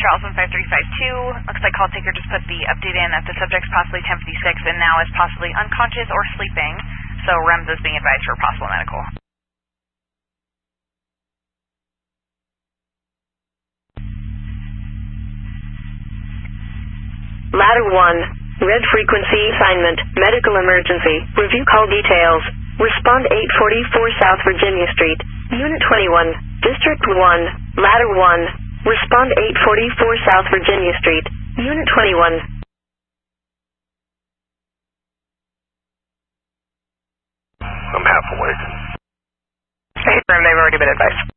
Charleston 5352. Looks like call taker just put the update in that the subject's possibly 1056 and now is possibly unconscious or sleeping. So REMS is being advised for possible medical. Ladder 1, red frequency assignment, medical emergency, review call details. Respond 844 South Virginia Street, Unit 21, District 1, Ladder 1. Respond 844 South Virginia Street, Unit 21. I'm half awake. Hey, they've already been advised.